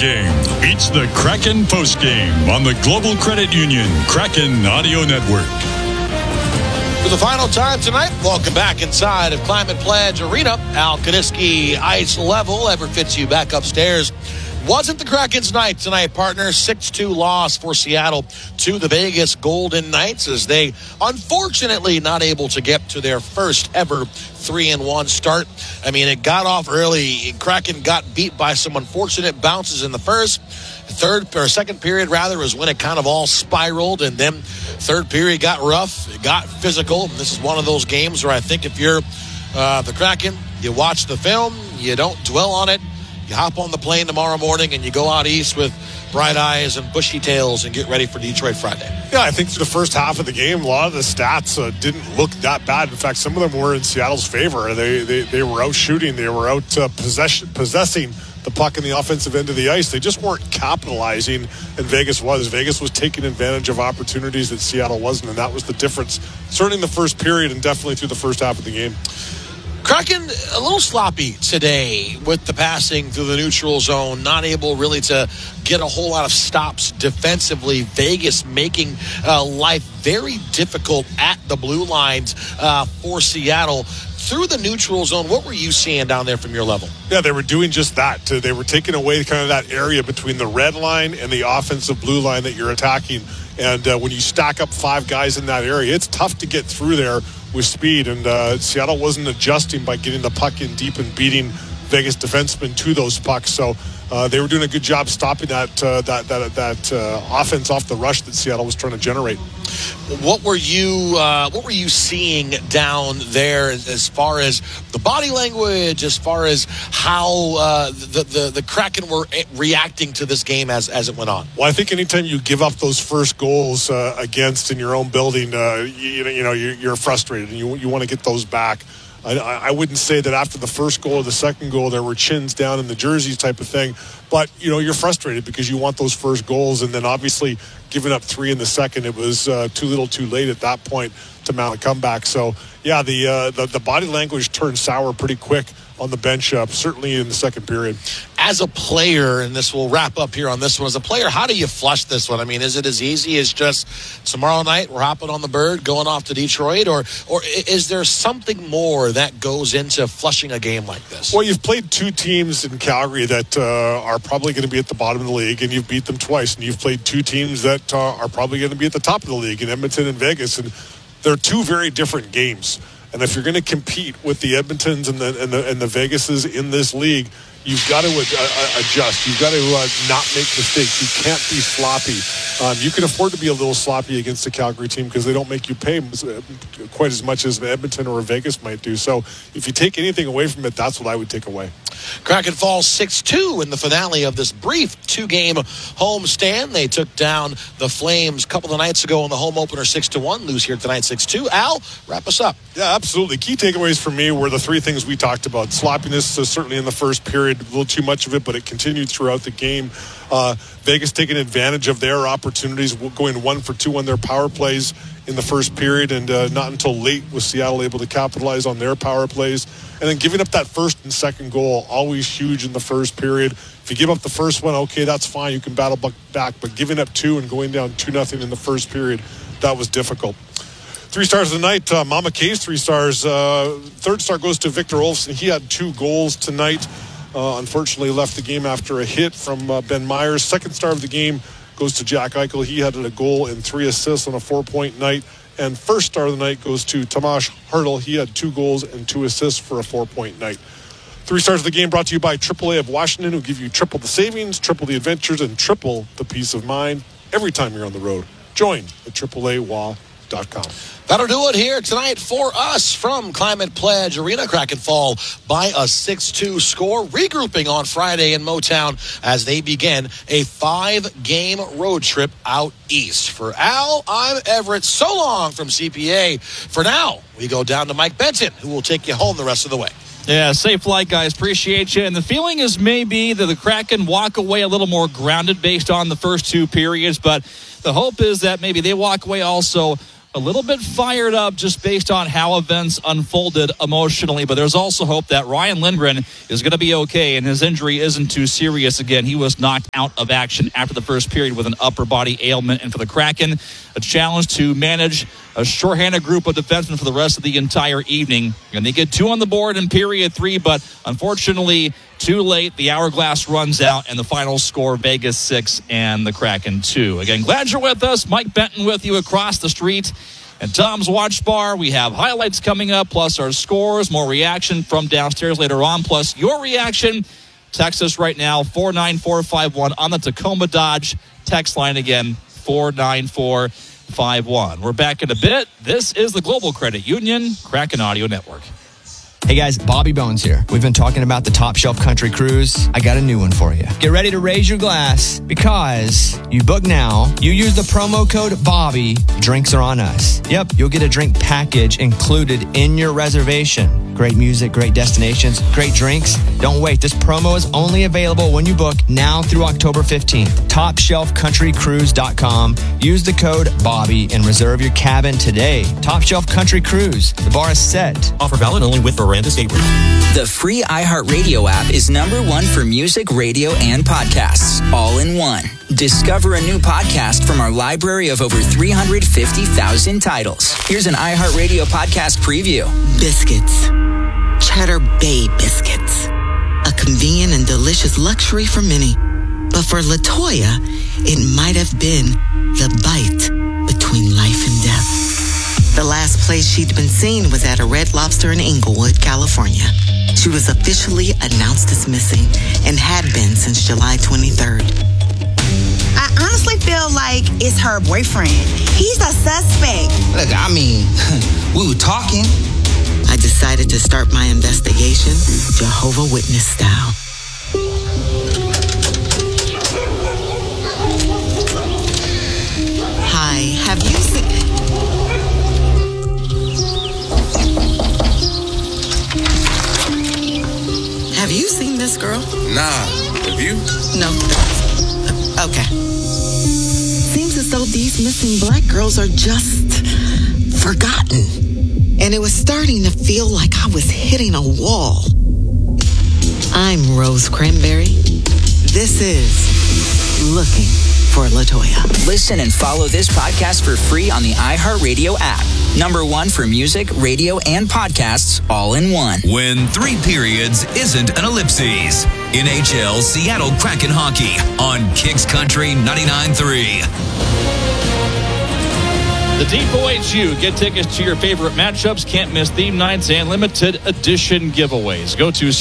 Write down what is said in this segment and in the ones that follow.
game. It's the Kraken postgame on the Global Credit Union Kraken Audio Network. For the final time tonight, welcome back inside of Climate Pledge Arena. Al Kaniski, ice level. Ever fits you back upstairs. Wasn't the Kraken's night tonight, partner. 6-2 loss for Seattle to the Vegas Golden Knights as they unfortunately not able to get to their first ever 3-1 start. I mean, it got off early. Kraken got beat by some unfortunate bounces in the second period is when it kind of all spiraled, and then third period got rough. It got physical. This is one of those games where I think if you're the Kraken, you watch the film, you don't dwell on it. You hop on the plane tomorrow morning and you go out east with bright eyes and bushy tails and get ready for Detroit Friday. Yeah, I think through the first half of the game, a lot of the stats didn't look that bad. In fact, some of them were in Seattle's favor. They were out shooting. They were out possessing the puck in the offensive end of the ice. They just weren't capitalizing, and Vegas was. Vegas was taking advantage of opportunities that Seattle wasn't, and that was the difference. Certainly in the first period and definitely through the first half of the game. Kraken a little sloppy today with the passing through the neutral zone, not able really to get a whole lot of stops defensively. Vegas making life very difficult at the blue lines for Seattle. Through the neutral zone, what were you seeing down there from your level? Yeah, they were doing just that. They were taking away kind of that area between the red line and the offensive blue line that you're attacking. And when you stack up 5 guys in that area, it's tough to get through there with speed. And Seattle wasn't adjusting by getting the puck in deep and beating Vegas defensemen to those pucks. So they were doing a good job stopping that offense off the rush that Seattle was trying to generate. What were you seeing down there as far as the body language, as far as how the Kraken were reacting to this game as it went on? Well, I think anytime you give up those first goals against in your own building, you're frustrated and you want to get those back. I wouldn't say that after the first goal or the second goal there were chins down in the jerseys type of thing, but you're frustrated because you want those first goals, and then obviously giving up 3 in the second, it was too little too late at that point to mount a comeback. So yeah, the body language turned sour pretty quick on the bench, certainly in the second period. As a player, and this will wrap up here on this one, as a player, how do you flush this one? I mean, is it as easy as just tomorrow night we're hopping on the bird, going off to Detroit, or is there something more that goes into flushing a game like this? Well, you've played 2 teams in Calgary that are probably going to be at the bottom of the league, and you've beat them twice, and you've played 2 teams that are probably going to be at the top of the league in Edmonton and Vegas, and they're 2 very different games. And if you're going to compete with the Edmontons and the Vegases in this league, you've got to adjust. You've got to not make mistakes. You can't be sloppy. You can afford to be a little sloppy against the Calgary team because they don't make you pay quite as much as Edmonton or Vegas might do. So if you take anything away from it, that's what I would take away. Kraken falls 6-2 in the finale of this brief 2-game homestand. They took down the Flames a couple of nights ago in the home opener 6-1. Lose here tonight 6-2. Al, wrap us up. Yeah, absolutely. Key takeaways for me were the 3 things we talked about. Sloppiness, certainly in the first period, a little too much of it, but it continued throughout the game. Vegas taking advantage of their opportunities, going 1 for 2 on their power plays in the first period, and not until late was Seattle able to capitalize on their power plays. And then giving up that first and second goal, always huge in the first period. If you give up the first one, okay, that's fine. You can battle back. But giving up 2 and going down 2-0 in the first period, that was difficult. 3 stars of the night, Mama K's 3 stars. Third star goes to Victor Olofsson. He had 2 goals tonight. Unfortunately left the game after a hit from Ben Myers. Second star of the game goes to Jack Eichel. He had a goal and 3 assists on a 4-point night. And first star of the night goes to Tomas Hertl. He had 2 goals and 2 assists for a 4-point night. 3 stars of the game brought to you by AAA of Washington, who give you triple the savings, triple the adventures, and triple the peace of mind every time you're on the road. Join at AAAWA.com. That'll do it here tonight for us from Climate Pledge Arena. Kraken fall by a 6-2 score, regrouping on Friday in Motown as they begin a 5-game road trip out east. For Al, I'm Everett. So long from CPA. For now, we go down to Mike Benson, who will take you home the rest of the way. Yeah, safe flight, guys. Appreciate you. And the feeling is maybe that the Kraken walk away a little more grounded based on the first 2 periods, but the hope is that maybe they walk away also a little bit fired up just based on how events unfolded emotionally. But there's also hope that Ryan Lindgren is going to be okay, and his injury isn't too serious again. He was knocked out of action after the first period with an upper body ailment. And for the Kraken, a challenge to manage a shorthanded group of defensemen for the rest of the entire evening. And they get 2 on the board in period 3, but unfortunately, too late. The hourglass runs out, and the final score, Vegas 6 and the Kraken 2. Again, glad you're with us. Mike Benton with you across the street at Tom's Watch Bar. We have highlights coming up, plus our scores, more reaction from downstairs later on, plus your reaction. Text us right now, 49451 on the Tacoma Dodge text line again, 49451. We're back in a bit. This is the Global Credit Union Kraken Audio Network. Hey guys, Bobby Bones here. We've been talking about the Top Shelf Country Cruise. I got a new one for you. Get ready to raise your glass because you book now, you use the promo code BOBBY, drinks are on us. Yep, you'll get a drink package included in your reservation. Great music, great destinations, great drinks. Don't wait. This promo is only available when you book now through October 15th. TopShelfCountryCruise.com. Use the code BOBBY and reserve your cabin today. Top Shelf Country Cruise. The bar is set. Offer valid only with Miranda State Room. The free iHeartRadio app is #1 for music, radio, and podcasts, all in one. Discover a new podcast from our library of over 350,000 titles. Here's an iHeartRadio podcast preview. Biscuits. Cheddar Bay biscuits. A convenient and delicious luxury for many. But for LaToya, it might have been the bite between life and death. The last place she'd been seen was at a Red Lobster in Inglewood, California. She was officially announced as missing and had been since July 23rd. I honestly feel like it's her boyfriend. He's a suspect. Look, I mean, we were talking. I decided to start my investigation Jehovah Witness style. Hi, have you seen... Have you seen this girl? Nah, have you? No. Okay. Seems as though these missing black girls are just forgotten. And it was starting to feel like I was hitting a wall. I'm Rose Cranberry. This is Looking for LaToya. Listen and follow this podcast for free on the iHeartRadio app. #1 for music, radio, and podcasts, all in one. When 3 periods isn't an ellipses. NHL Seattle Kraken Hockey on Kicks Country 99.3. The DOHU. Get tickets to your favorite matchups, can't miss theme nights, and limited edition giveaways. Go to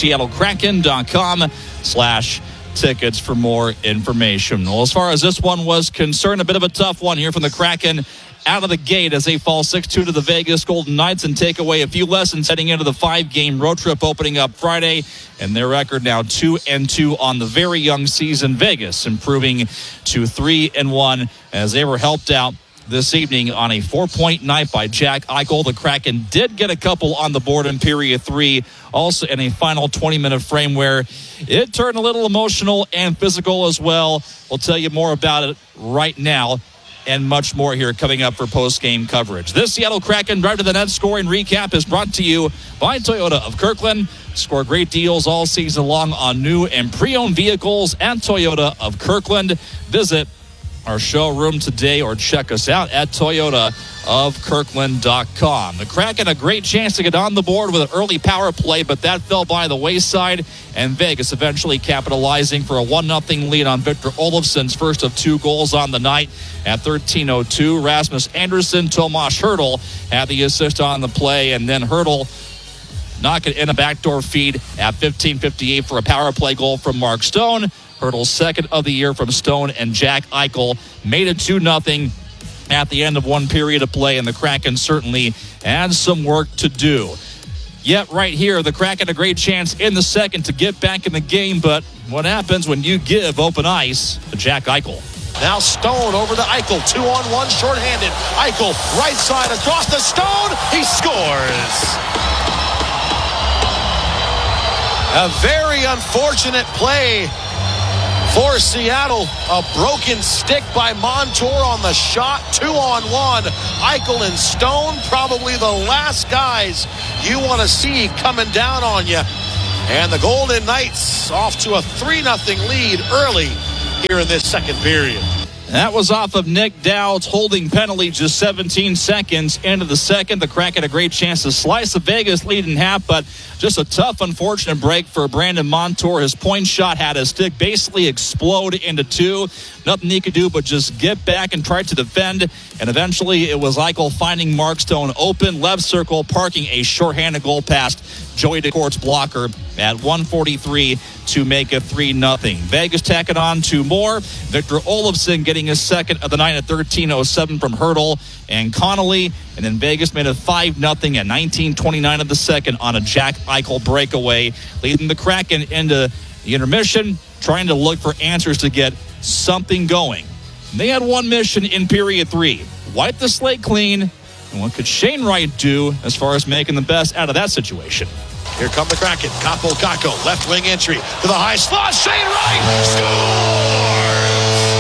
seattlekraken.com/tickets for more information. Well, as far as this one was concerned, a bit of a tough one here from the Kraken out of the gate as they fall 6-2 to the Vegas Golden Knights and take away a few lessons heading into the 5-game road trip opening up Friday. And their record now 2-2 on the very young season. Vegas improving to 3-1 as they were helped out this evening on a 4-point night by Jack Eichel. The Kraken did get a couple on the board in period 3, also in a final 20-minute frame where it turned a little emotional and physical as well. We'll tell you more about it right now and much more here coming up for post-game coverage. This Seattle Kraken Drive to the Net scoring recap is brought to you by Toyota of Kirkland. Score great deals all season long on new and pre-owned vehicles at Toyota of Kirkland. Visit our showroom today or check us out at toyotaofkirkland.com. The Kraken a great chance to get on the board with an early power play, but that fell by the wayside, and Vegas eventually capitalizing for a 1-0 lead on Victor Olofsson's first of 2 goals on the night at 13:02. Rasmus Andersson, Tomas Hertl had the assist on the play, and then Hertl knock it in a backdoor feed at 15:58 for a power play goal from Mark Stone. Hertl's second of the year from Stone, and Jack Eichel made it 2-0 at the end of one period of play, and the Kraken certainly had some work to do. Yet right here, the Kraken a great chance in the second to get back in the game, but what happens when you give open ice to Jack Eichel? Now Stone over to Eichel, 2-on-1, shorthanded. Eichel, right side, across the Stone, he scores! A very unfortunate play For Seattle, a broken stick by Montour on the shot. 2-on-1. Eichel and Stone, probably the last guys you want to see coming down on you. And the Golden Knights off to a 3-0 lead early here in this second period. That was off of Nick Dowd's holding penalty just 17 seconds into the second. The Kraken had a great chance to slice the Vegas lead in half, but just a tough, unfortunate break for Brandon Montour. His point shot had his stick basically explode into two. Nothing he could do but just get back and try to defend. And eventually it was Eichel finding Mark Stone open, left circle, parking a shorthanded goal past Joey Decort's blocker at 1:43 to make it 3-0. Vegas tacking on two more. Victor Olofsson getting his second of the night at 13:07 from Hertl and Connolly. And then Vegas made it 5-0 at 19:29 of the second on a Jack Eichel breakaway, leading the Kraken into the intermission, trying to look for answers to get something going. They had one mission in period 3. Wipe the slate clean. And what could Shane Wright do as far as making the best out of that situation? Here come the Kraken. Kaapo Kakko, left wing entry to the high slot. Shane Wright scores!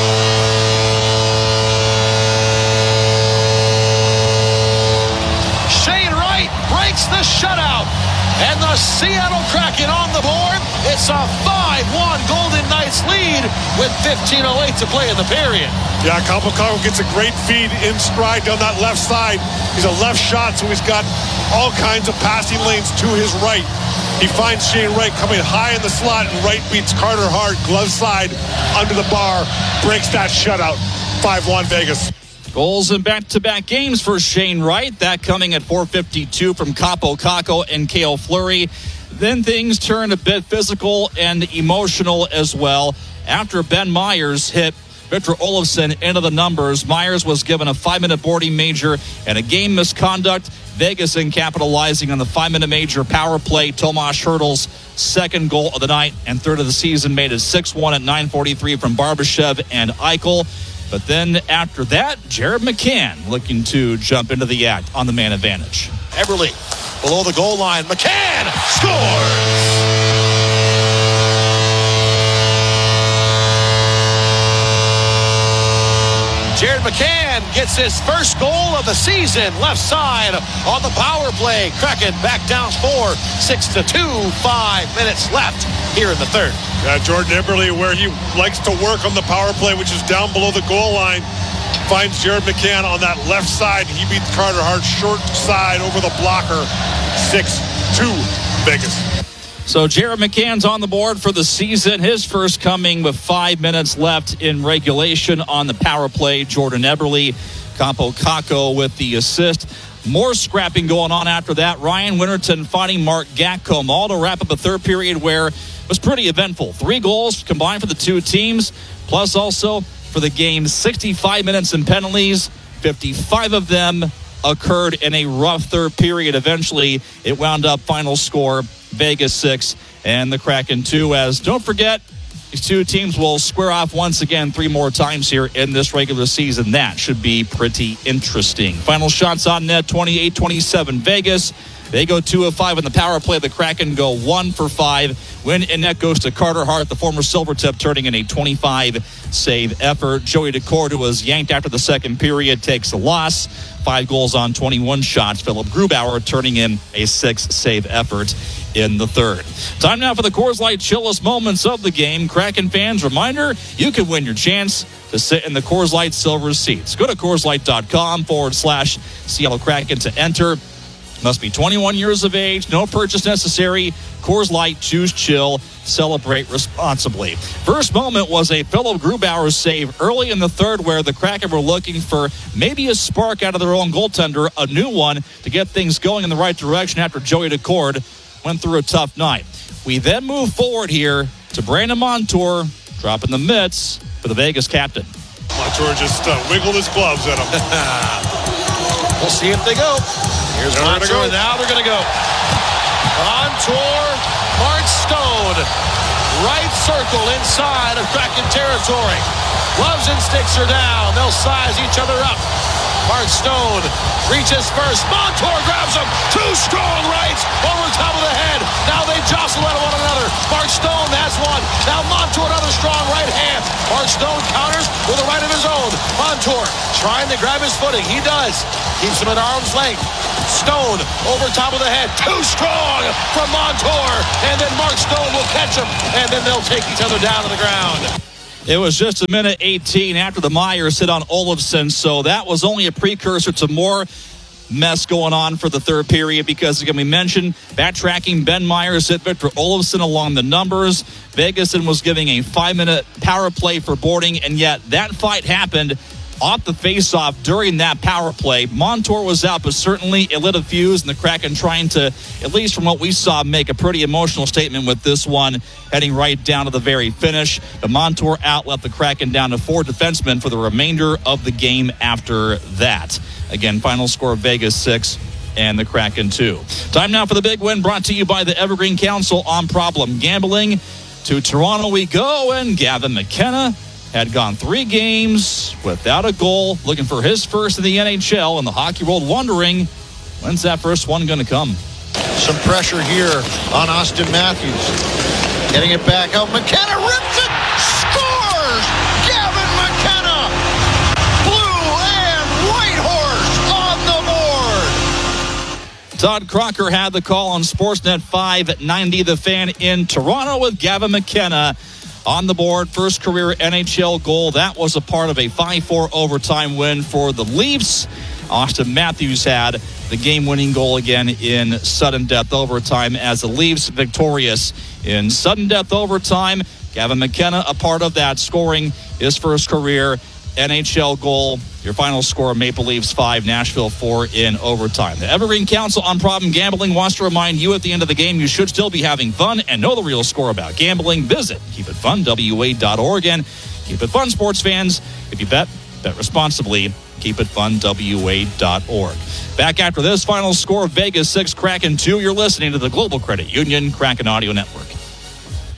Shane Wright breaks the shutout. And the Seattle Kraken on the board. It's a 5-1 Golden Knights lead with 15:08 to play in the period. Yeah, Kaapo Kakko gets a great feed in stride down that left side. He's a left shot, so he's got all kinds of passing lanes to his right. He finds Shane Wright coming high in the slot, and Wright beats Carter Hart, glove side, under the bar, breaks that shutout. 5-1 Vegas. Goals in back-to-back games for Shane Wright. That coming at 4:52 from Kaapo Kakko and Cale Fleury. Then things turned a bit physical and emotional as well. After Ben Myers hit Victor Olofsson into the numbers, Myers was given a 5-minute boarding major and a game misconduct. Vegas in capitalizing on the 5-minute major power play. Tomas Hertl's second goal of the night and third of the season made it 6-1 at 9:43 from Barbashev and Eichel. But then after that, Jared McCann looking to jump into the act on the man advantage. Eberle below the goal line. McCann scores! Jared McCann gets his first goal of the season, left side on the power play. Kraken back down 4, 6-2, 5 minutes left here in the third. Jordan Eberle, where he likes to work on the power play, which is down below the goal line, finds Jared McCann on that left side. He beats Carter Hart short side over the blocker. 6-2 Vegas. So Jared McCann's on the board for the season. His first coming with 5 minutes left in regulation on the power play. Jordan Eberle, Kaapo Kakko with the assist. More scrapping going on after that. Ryan Winterton fighting Mark Gatcomb, all to wrap up a third period where it was pretty eventful. 3 goals combined for the two teams, plus also for the game 65 minutes in penalties. 55 of them occurred in a rough third period. Eventually, it wound up final score Vegas 6 and the Kraken 2. As don't forget, these two teams will square off once again 3 more times here in this regular season. That should be pretty interesting. Final shots on net, 28-27 Vegas. They go 2 of 5 in the power play. The Kraken go 1 for 5. Win in net goes to Carter Hart, the former Silvertip, turning in a 25-save effort. Joey Decord, who was yanked after the second period, takes a loss. 5 goals on 21 shots. Philip Grubauer turning in a 6-save effort in the third. Time now for the Coors Light chillest moments of the game. Kraken fans, reminder, you can win your chance to sit in the Coors Light silver seats. Go to CoorsLight.com/Seattle Kraken to enter. Must be 21 years of age. No purchase necessary. Coors Light, choose chill. Celebrate responsibly. First moment was a Philip Grubauer save early in the third where the Kraken were looking for maybe a spark out of their own goaltender, a new one, to get things going in the right direction after Joey Decord went through a tough night. We then move forward here to Brandon Montour, dropping the mitts for the Vegas captain. Montour just wiggled his gloves at him. We'll see if they go. Here's Montour, and now they're going to go. Montour, Mark Stone, right circle inside of Kraken territory. Gloves and sticks are down. They'll size each other up. Bart Stone reaches first. Montour grabs him. Two strong rights over the top of the head. Now they jostle at one another. Bart Stone has one. Now Montour another strong right hand. Bart Stone counters with a right of his own. Montour trying to grab his footing. He does. Keeps him at arm's length. Stone over top of the head. Too strong from Montour. And then Mark Stone will catch him. And then they'll take each other down to the ground. It was just a minute 18 after the Myers hit on Olofsson, so that was only a precursor to more mess going on for the third period because, again, we mentioned backtracking. Ben Myers hit Victor Olofsson along the numbers. Vegasson was giving a 5-minute power play for boarding, and yet that fight happened off the faceoff during that power play. Montour was out, but certainly it lit a fuse, and the Kraken trying to, at least from what we saw, make a pretty emotional statement with this one, heading right down to the very finish. The Montour out left the Kraken down to 4 defensemen for the remainder of the game after that. Again, final score: Vegas 6 and the Kraken 2. Time now for the big win, brought to you by the Evergreen Council on Problem Gambling. To Toronto we go, and Gavin McKenna had gone 3 games without a goal, looking for his first in the NHL, and the hockey world wondering, when's that first one going to come? Some pressure here on Austin Matthews. Getting it back out. McKenna rips it! Scores! Gavin McKenna! Blue and white horse on the board! Todd Crocker had the call on Sportsnet 590, The Fan in Toronto, with Gavin McKenna on the board. First career NHL goal. That was a part of a 5-4 overtime win for the Leafs. Austin Matthews had the game-winning goal again in sudden death overtime as the Leafs victorious in sudden death overtime. Gavin McKenna a part of that, scoring his first career NHL goal. Your final score: Maple Leafs 5, Nashville 4 in overtime. The Evergreen Council on Problem Gambling wants to remind you at the end of the game you should still be having fun and know the real score about gambling. Visit keepitfunwa.org. And keep it fun, sports fans. If you bet responsibly. keepitfunwa.org. Back after this: final score: Vegas 6, Kraken 2. You're listening to the Global Credit Union Kraken Audio Network.